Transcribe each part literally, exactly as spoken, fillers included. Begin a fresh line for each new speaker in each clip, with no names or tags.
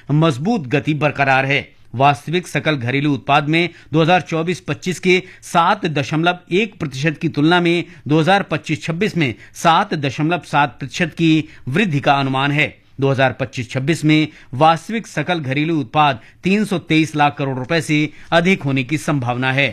मजबूत गति बरकरार है। वास्तविक सकल घरेलू उत्पाद में दो हज़ार चौबीस पच्चीस के सात दशमलव एक प्रतिशत की तुलना में दो हज़ार पच्चीस छब्बीस में सात दशमलव सात प्रतिशत की वृद्धि का अनुमान है। दो हज़ार पच्चीस छब्बीस में वास्तविक सकल घरेलू उत्पाद तीन सौ तेईस लाख करोड़ रुपए से अधिक होने की संभावना है।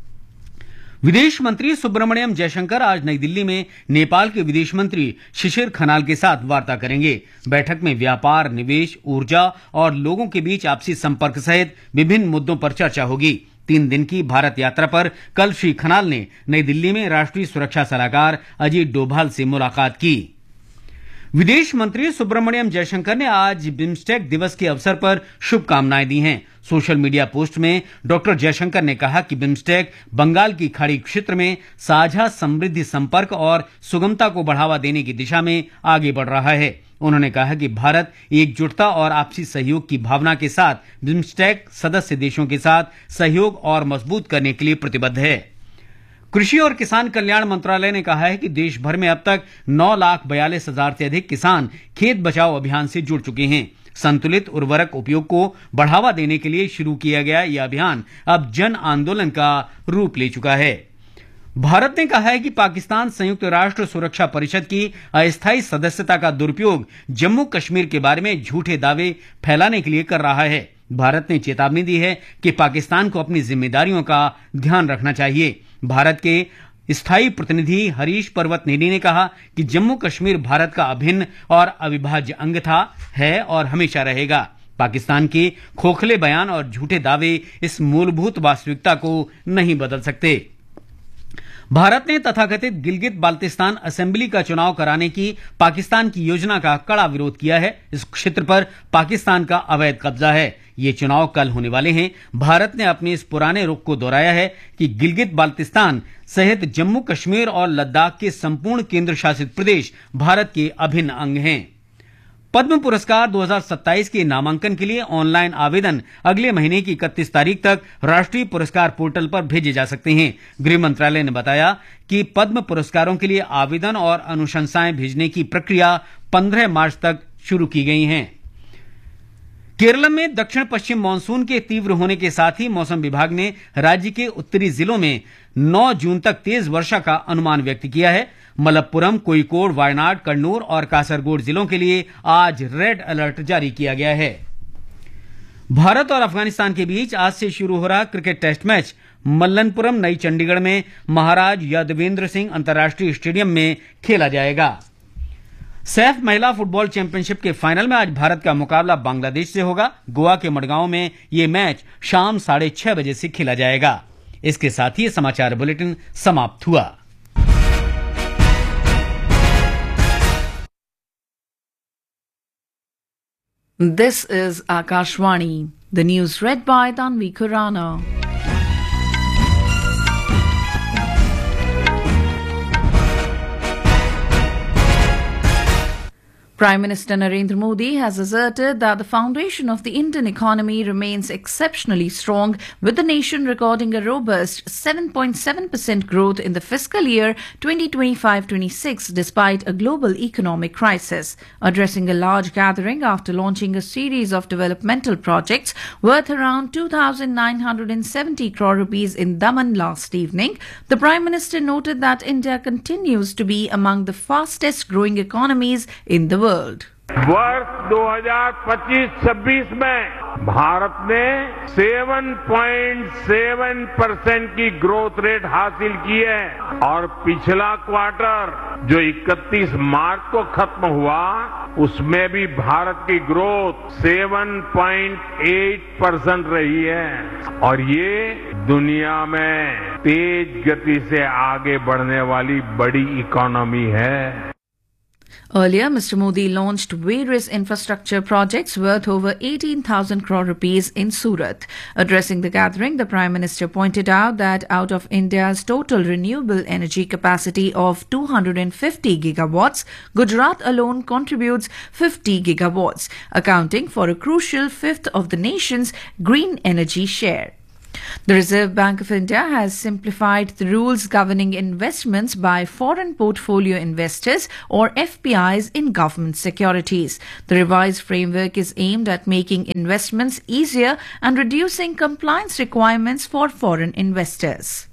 विदेश मंत्री सुब्रमण्यम जयशंकर आज नई दिल्ली में नेपाल के विदेश मंत्री शिशिर खनाल के साथ वार्ता करेंगे। बैठक में व्यापार, निवेश, ऊर्जा और लोगों के बीच आपसी संपर्क सहित विभिन्न मुद्दों पर चर्चा होगी। तीन दिन की भारत यात्रा पर कल श्री खनाल ने नई दिल्ली में राष्ट्रीय सुरक्षा सलाहकार अजीत डोभाल से मुलाकात की। विदेश मंत्री सुब्रमण्यम जयशंकर ने आज बिम्स्टेक दिवस के अवसर पर शुभकामनाएं दी हैं। सोशल मीडिया पोस्ट में डॉक्टर जयशंकर ने कहा कि बिम्स्टेक बंगाल की खाड़ी क्षेत्र में साझा समृद्धि, संपर्क और सुगमता को बढ़ावा देने की दिशा में आगे बढ़ रहा है। उन्होंने कहा कि भारत एकजुटता और आपसी सहयोग की भावना के साथ बिम्स्टेक सदस्य देशों के साथ सहयोग और मजबूत करने के लिए प्रतिबद्ध है। कृषि और किसान कल्याण मंत्रालय ने कहा है कि देश भर में अब तक नौ लाख बयालीस हजार से अधिक किसान खेत बचाओ अभियान से जुड़ चुके हैं। संतुलित उर्वरक उपयोग को बढ़ावा देने के लिए शुरू किया गया यह अभियान अब जन आंदोलन का रूप ले चुका है। भारत ने कहा है कि पाकिस्तान संयुक्त राष्ट्र सुरक्षा परिषद की अस्थायी सदस्यता का दुरुपयोग जम्मू कश्मीर के बारे में झूठे दावे फैलाने के लिए कर रहा है। भारत ने चेतावनी दी है कि पाकिस्तान को अपनी जिम्मेदारियों का ध्यान रखना चाहिए। भारत के स्थायी प्रतिनिधि हरीश पर्वत नेनी ने कहा कि जम्मू कश्मीर भारत का अभिन्न और अविभाज्य अंग था, है और हमेशा रहेगा। पाकिस्तान के खोखले बयान और झूठे दावे इस मूलभूत वास्तविकता को नहीं बदल सकते। भारत ने तथाकथित गिलगित बाल्टिस्तान असेंबली का चुनाव कराने की पाकिस्तान की योजना का कड़ा विरोध किया है। इस क्षेत्र पर पाकिस्तान का अवैध कब्जा है। ये चुनाव कल होने वाले हैं। भारत ने अपने इस पुराने रुख को दोहराया है कि गिलगित बाल्टिस्तान सहित जम्मू कश्मीर और लद्दाख के संपूर्ण केंद्र शासित प्रदेश भारत के अभिन्न अंग हैं। पद्म पुरस्कार दो हज़ार सत्ताईस के नामांकन के लिए ऑनलाइन आवेदन अगले महीने की इकतीस तारीख तक राष्ट्रीय पुरस्कार पोर्टल पर भेजे जा सकते हैं। गृह मंत्रालय ने बताया कि पद्म पुरस्कारों के लिए आवेदन और अनुशंसाएं भेजने की प्रक्रिया पंद्रह मार्च तक शुरू की गई है। केरल में दक्षिण पश्चिम मानसून के तीव्र होने के साथ ही मौसम विभाग ने राज्य के उत्तरी जिलों में नौ जून तक तेज वर्षा का अनुमान व्यक्त किया है। मलप्पुरम, कोयिकोड, वायनाड, कन्नूर और कासरगोड जिलों के लिए आज रेड अलर्ट जारी किया गया है। भारत और अफगानिस्तान के बीच आज से शुरू हो रहा क्रिकेट टेस्ट मैच मल्लनपुरम, नई चंडीगढ़ में महाराज यादवेंद्र सिंह अंतर्राष्ट्रीय स्टेडियम में खेला जाएगा। सैफ महिला फुटबॉल चैंपियनशिप के फाइनल में आज भारत का मुकाबला बांग्लादेश से होगा। गोवा के मडगांव में यह मैच शाम साढ़े छह बजे से खेला जाएगा। इसके साथ ही समाचार बुलेटिन समाप्त हुआ।
This is Akashvani. The news read by Tanvi Khurana. Prime Minister Narendra Modi has asserted that the foundation of the Indian economy remains exceptionally strong, with the nation recording a robust seven point seven percent growth in the fiscal year twenty twenty-five twenty-six despite a global economic crisis. Addressing a large gathering after launching a series of developmental projects worth around two thousand nine hundred seventy crore rupees in Daman last evening, the Prime Minister noted that India continues to be among the fastest growing economies in the world.
वर्ष दो हज़ार पच्चीस छब्बीस में भारत ने सात point सात percent की ग्रोथ रेट हासिल की है और पिछला क्वार्टर जो इकतीस मार्च को खत्म हुआ उसमें भी भारत की ग्रोथ सात पॉइंट आठ परसेंट रही है और ये दुनिया में तेज गति से आगे बढ़ने वाली बड़ी इकोनॉमी है।
Earlier, Mister Modi launched various infrastructure projects worth over eighteen thousand crore rupees in Surat. Addressing the gathering, the Prime Minister pointed out that out of India's total renewable energy capacity of two hundred fifty gigawatts, Gujarat alone contributes fifty gigawatts, accounting for a crucial fifth of the nation's green energy share. The Reserve Bank of India has simplified the rules governing investments by foreign portfolio investors or F P Is in government securities. The revised framework is aimed at making investments easier and reducing compliance requirements for foreign investors.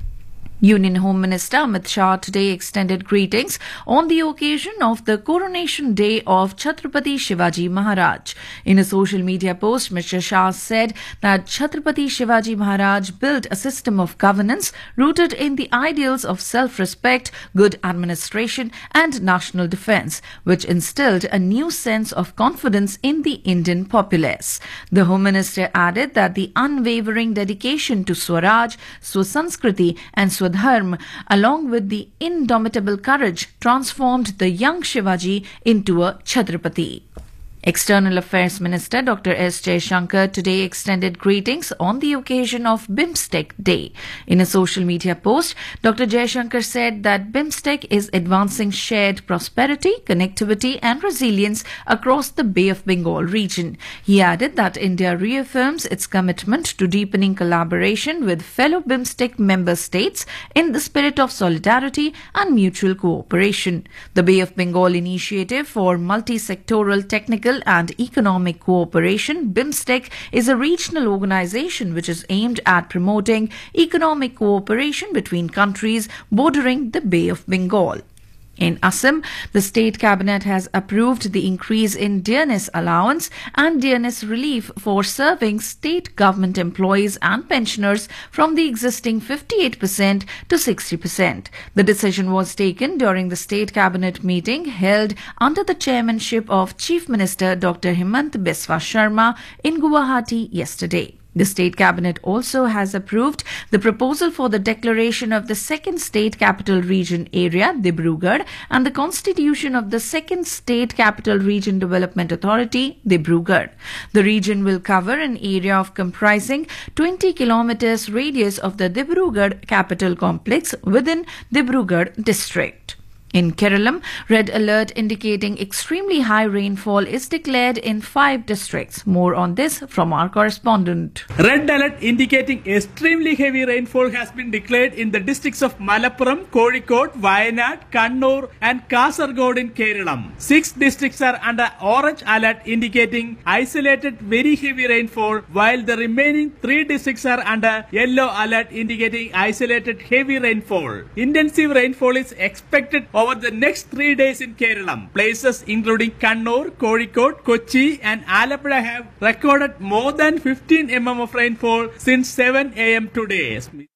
Union Home Minister Amit Shah today extended greetings on the occasion of the coronation day of Chhatrapati Shivaji Maharaj. In a social media post, Mister Shah said that Chhatrapati Shivaji Maharaj built a system of governance rooted in the ideals of self-respect, good administration and national defence, which instilled a new sense of confidence in the Indian populace. The Home Minister added that the unwavering dedication to Swaraj, Swasanskriti and Swadharma, along with the indomitable courage, transformed the young Shivaji into a Chhatrapati. External Affairs Minister Doctor S. Jaishankar today extended greetings on the occasion of BIMSTEC Day. In a social media post, Doctor Jaishankar said that BIMSTEC is advancing shared prosperity, connectivity and resilience across the Bay of Bengal region. He added that India reaffirms its commitment to deepening collaboration with fellow BIMSTEC member states in the spirit of solidarity and mutual cooperation. The Bay of Bengal Initiative for Multi-Sectoral Technical and Economic Cooperation, BIMSTEC, is a regional organization which is aimed at promoting economic cooperation between countries bordering the Bay of Bengal. In Assam, the state cabinet has approved the increase in dearness allowance and dearness relief for serving state government employees and pensioners from the existing fifty-eight percent to sixty percent. The decision was taken during the state cabinet meeting held under the chairmanship of Chief Minister Doctor Himant Biswa Sharma in Guwahati yesterday. The state cabinet also has approved the proposal for the declaration of the second state capital region area, Dibrugarh, and the constitution of the second state capital region development authority, Dibrugarh. The region will cover an area of comprising twenty kilometers radius of the Dibrugarh capital complex within Dibrugarh district. In Kerala, red alert indicating extremely high rainfall is declared in five districts. More on this from our correspondent.
Red alert indicating extremely heavy rainfall has been declared in the districts of Malappuram, Kozhikode, Wayanad, Kannur and Kasaragod in Kerala. Six districts are under orange alert indicating isolated very heavy rainfall, while the remaining three districts are under yellow alert indicating isolated heavy rainfall. Intensive rainfall is expected over the next three days in Kerala. Places including Kannur, Kozhikode, Kochi and Alappuzha have recorded more than fifteen millimeters of rainfall since seven a m today.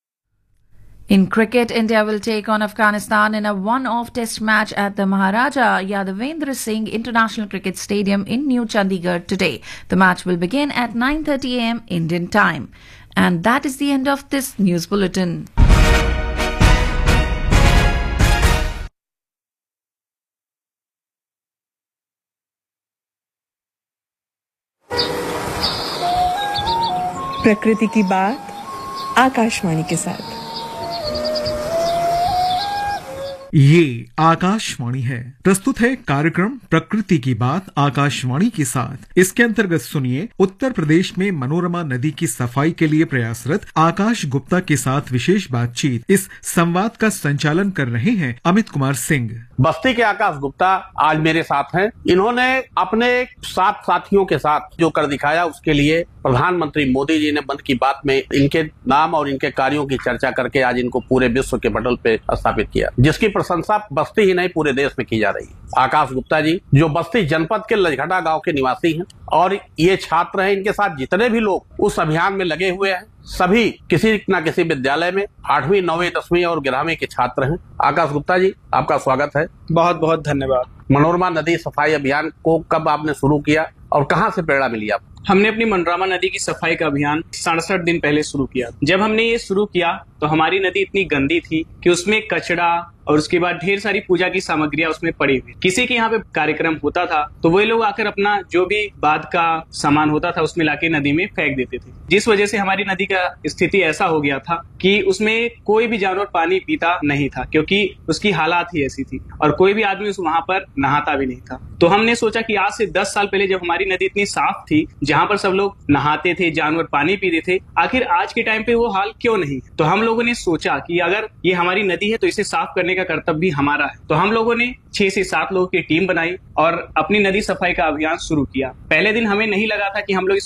In cricket, India will take on Afghanistan in a one-off test match at the Maharaja Yadavendra Singh International Cricket Stadium in New Chandigarh today. The match will begin at nine thirty a m Indian time. And that is the end of this news bulletin.
प्रकृति की बात आकाशवाणी के साथ।
ये आकाशवाणी है। प्रस्तुत है कार्यक्रम प्रकृति की बात आकाशवाणी के साथ। इसके अंतर्गत सुनिए उत्तर प्रदेश में मनोरमा नदी की सफाई के लिए प्रयासरत आकाश गुप्ता के साथ विशेष बातचीत। इस संवाद का संचालन कर रहे हैं अमित कुमार सिंह।
बस्ती के आकाश गुप्ता आज मेरे साथ हैं। इन्होंने अपने सात साथियों के साथ जो कर दिखाया उसके लिए प्रधानमंत्री मोदी जी ने मन की बात में इनके नाम और इनके कार्यों की चर्चा करके आज इनको पूरे विश्व के पटल पे स्थापित किया, जिसकी प्रशंसा बस्ती ही नहीं पूरे देश में की जा रही है। आकाश गुप्ता जी जो बस्ती जनपद के लजघटा गांव के निवासी हैं और ये छात्र हैं, इनके साथ जितने भी लोग उस अभियान में लगे हुए हैं सभी किसी न किसी विद्यालय में आठवीं नौवीं दसवीं और ग्यारहवीं के छात्र हैं। आकाश गुप्ता जी आपका स्वागत है।
बहुत बहुत धन्यवाद।
मनोरमा नदी सफाई अभियान को कब आपने शुरू किया और कहां से प्रेरणा मिली आपको?
हमने अपनी मनोरमा नदी की सफाई का अभियान सड़सठ दिन पहले शुरू किया। जब हमने ये शुरू किया तो हमारी नदी इतनी गंदी थी कि उसमें कचरा, और उसके बाद ढेर सारी पूजा की सामग्रियां उसमें पड़ी हुई। किसी के यहाँ पे कार्यक्रम होता था तो वही लोग आकर अपना जो भी बाद का सामान होता था उसमें लाके नदी में फेंक देते थे, जिस वजह से हमारी नदी का स्थिति ऐसा हो गया था कि उसमें कोई भी जानवर पानी पीता नहीं था, क्योंकि उसकी हालात ही ऐसी थी और कोई भी आदमी उस वहां पर नहाता भी नहीं था। तो हमने सोचा कि आज से दस साल पहले जब हमारी नदी इतनी साफ थी, जहां पर सब लोग नहाते थे, जानवर पानी पीते थे, आखिर आज के टाइम पे वो हाल क्यों नहीं? तो हम लोगों ने सोचा कि अगर ये हमारी नदी है तो इसे साफ करने का कर्तव्य भी हमारा है। तो हम लोगों ने छह से सात लोगों की टीम बनाई और अपनी नदी सफाई का अभियान शुरू किया। पहले दिन हमें नहीं लगा था कि हम लोग